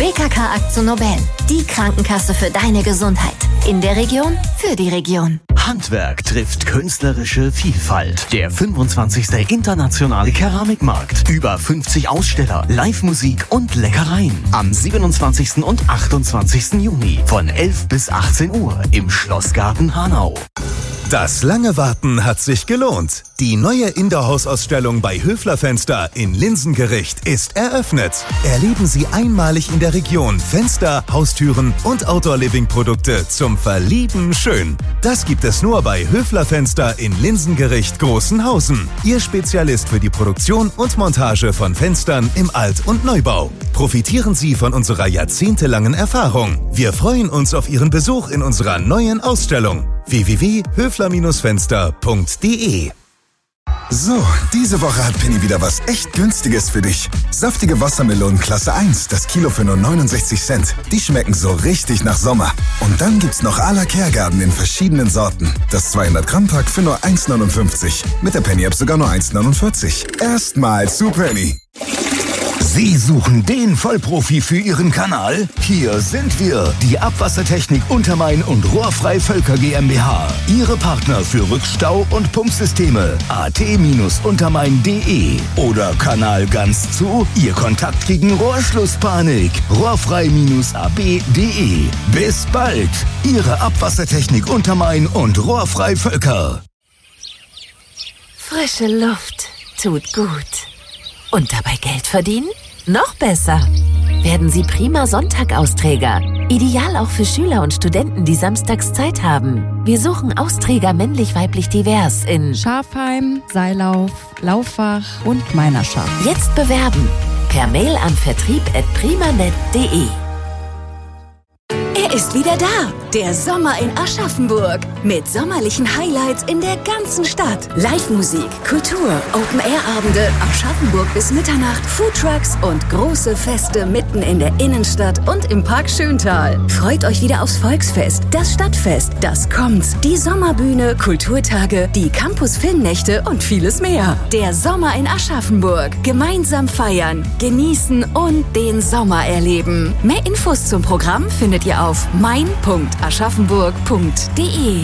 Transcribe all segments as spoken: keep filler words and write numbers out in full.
P K K AkzoNobel, die Krankenkasse für deine Gesundheit. In der Region, für die Region. Handwerk trifft künstlerische Vielfalt. Der fünfundzwanzigste Internationale Keramikmarkt. Über fünfzig Aussteller, Live-Musik und Leckereien. Am siebenundzwanzigsten und achtundzwanzigsten Juni von elf bis achtzehn Uhr im Schlossgarten Hanau. Das lange Warten hat sich gelohnt. Die neue Indoor-Haus-Ausstellung bei Höfler Fenster in Linsengericht ist eröffnet. Erleben Sie einmalig in der Region Fenster, Haustüren und Outdoor-Living-Produkte zum Verlieben schön. Das gibt es nur bei Höfler Fenster in Linsengericht Großenhausen. Ihr Spezialist für die Produktion und Montage von Fenstern im Alt- und Neubau. Profitieren Sie von unserer jahrzehntelangen Erfahrung. Wir freuen uns auf Ihren Besuch in unserer neuen Ausstellung. w w w punkt höfler Fenster punkt d e. So, diese Woche hat Penny wieder was echt Günstiges für dich. Saftige Wassermelonen Klasse eins, das Kilo für nur neunundsechzig Cent. Die schmecken so richtig nach Sommer. Und dann gibt's noch à la Kergarten in verschiedenen Sorten. Das zweihundert Gramm Pack für nur eins neunundfünfzig. Mit der Penny App sogar nur eins neunundvierzig. Erstmal zu Penny. Sie suchen den Vollprofi für Ihren Kanal? Hier sind wir, die Abwassertechnik Untermain und Rohrfrei Völker GmbH. Ihre Partner für Rückstau- und Pumpsysteme. at untermain punkt de oder Kanal ganz zu, Ihr Kontakt gegen Rohrschlusspanik. rohrfrei a b punkt de. Bis bald, Ihre Abwassertechnik Untermain und Rohrfrei Völker. Frische Luft tut gut. Und dabei Geld verdienen? Noch besser! Werden Sie prima Sonntag-Austräger. Ideal auch für Schüler und Studenten, die samstags Zeit haben. Wir suchen Austräger männlich-weiblich divers in Schafheim, Seilauf, Lauffach und Meinerschaft. Jetzt bewerben. Per Mail an vertrieb at primanet punkt de. Er ist wieder da, der Sommer in Aschaffenburg. Mit sommerlichen Highlights in der ganzen Stadt. Live-Musik, Kultur, Open-Air-Abende, Aschaffenburg bis Mitternacht, Foodtrucks und große Feste mitten in der Innenstadt und im Park Schöntal. Freut euch wieder aufs Volksfest, das Stadtfest, das kommt, die Sommerbühne, Kulturtage, die Campus-Filmnächte und vieles mehr. Der Sommer in Aschaffenburg. Gemeinsam feiern, genießen und den Sommer erleben. Mehr Infos zum Programm findet ihr auf mein punkt aschaffenburg punkt de.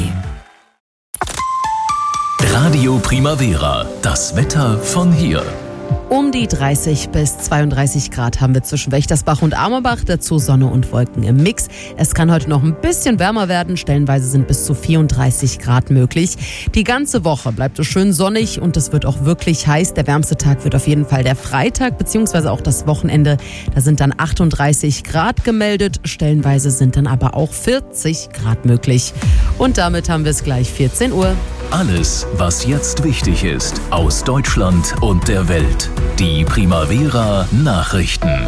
Radio Primavera, das Wetter von hier. Um die dreißig bis zweiunddreißig Grad haben wir zwischen Wächtersbach und Amerbach, dazu Sonne und Wolken im Mix. Es kann heute noch ein bisschen wärmer werden, stellenweise sind bis zu vierunddreißig Grad möglich. Die ganze Woche bleibt es schön sonnig und es wird auch wirklich heiß. Der wärmste Tag wird auf jeden Fall der Freitag bzw. auch das Wochenende. Da sind dann achtunddreißig Grad gemeldet, stellenweise sind dann aber auch vierzig Grad möglich. Und damit haben wir es gleich vierzehn Uhr. Alles, was jetzt wichtig ist, aus Deutschland und der Welt. Die Primavera Nachrichten.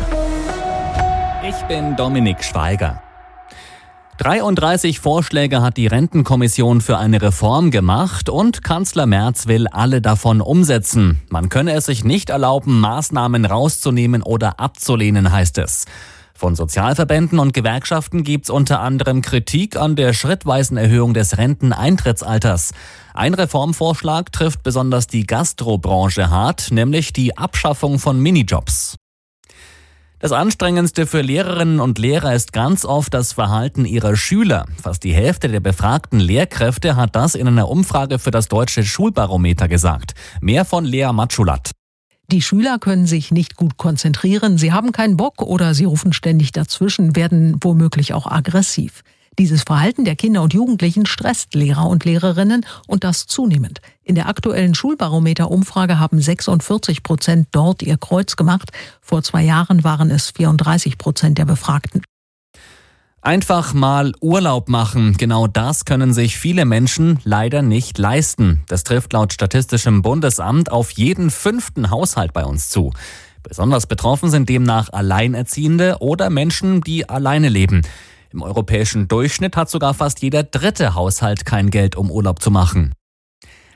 Ich bin Dominik Schweiger. dreiunddreißig Vorschläge hat die Rentenkommission für eine Reform gemacht und Kanzler Merz will alle davon umsetzen. Man könne es sich nicht erlauben, Maßnahmen rauszunehmen oder abzulehnen, heißt es. Von Sozialverbänden und Gewerkschaften gibt's unter anderem Kritik an der schrittweisen Erhöhung des Renteneintrittsalters. Ein Reformvorschlag trifft besonders die Gastrobranche hart, nämlich die Abschaffung von Minijobs. Das Anstrengendste für Lehrerinnen und Lehrer ist ganz oft das Verhalten ihrer Schüler. Fast die Hälfte der befragten Lehrkräfte hat das in einer Umfrage für das Deutsche Schulbarometer gesagt. Mehr von Lea Matschulat. Die Schüler können sich nicht gut konzentrieren, sie haben keinen Bock oder sie rufen ständig dazwischen, werden womöglich auch aggressiv. Dieses Verhalten der Kinder und Jugendlichen stresst Lehrer und Lehrerinnen und das zunehmend. In der aktuellen Schulbarometer-Umfrage haben sechsundvierzig Prozent dort ihr Kreuz gemacht. Vor zwei Jahren waren es vierunddreißig Prozent der Befragten. Einfach mal Urlaub machen, genau das können sich viele Menschen leider nicht leisten. Das trifft laut Statistischem Bundesamt auf jeden fünften Haushalt bei uns zu. Besonders betroffen sind demnach Alleinerziehende oder Menschen, die alleine leben. Im europäischen Durchschnitt hat sogar fast jeder dritte Haushalt kein Geld, um Urlaub zu machen.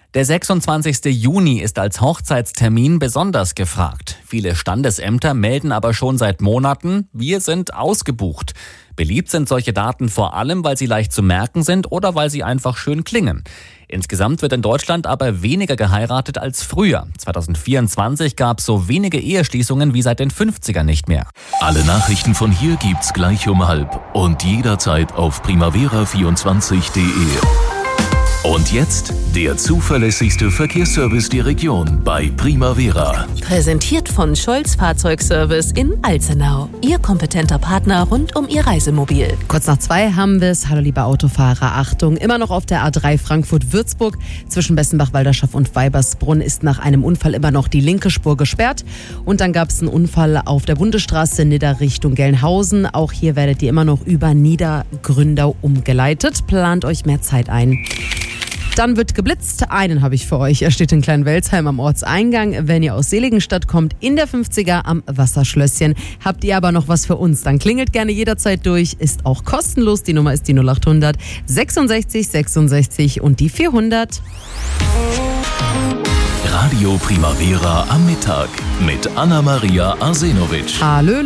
Der sechsundzwanzigste Juni ist als Hochzeitstermin besonders gefragt. Viele Standesämter melden aber schon seit Monaten, wir sind ausgebucht. Beliebt sind solche Daten vor allem, weil sie leicht zu merken sind oder weil sie einfach schön klingen. Insgesamt wird in Deutschland aber weniger geheiratet als früher. zweitausendvierundzwanzig gab es so wenige Eheschließungen wie seit den fünfzigern nicht mehr. Alle Nachrichten von hier gibt's gleich um halb und jederzeit auf primavera vierundzwanzig punkt de. Und jetzt der zuverlässigste Verkehrsservice der Region bei Primavera. Präsentiert von Scholz Fahrzeugservice in Alzenau. Ihr kompetenter Partner rund um Ihr Reisemobil. Kurz nach zwei haben wir es. Hallo liebe Autofahrer, Achtung, immer noch auf der A drei Frankfurt-Würzburg. Zwischen Bessenbach-Walderschaft und Weibersbrunn ist nach einem Unfall immer noch die linke Spur gesperrt. Und dann gab es einen Unfall auf der Bundesstraße Nidda Richtung Gelnhausen. Auch hier werdet ihr immer noch über Niedergründau umgeleitet. Plant euch mehr Zeit ein. Dann wird geblitzt. Einen habe ich für euch. Er steht in Kleinwelsheim am Ortseingang. Wenn ihr aus Seligenstadt kommt, in der fünfziger am Wasserschlösschen. Habt ihr aber noch was für uns, dann klingelt gerne jederzeit durch. Ist auch kostenlos. Die Nummer ist die null achthundert sechsundsechzig sechsundsechzig und die vierhundert. Radio Primavera am Mittag mit Anna-Maria Arsenovic. Hallo.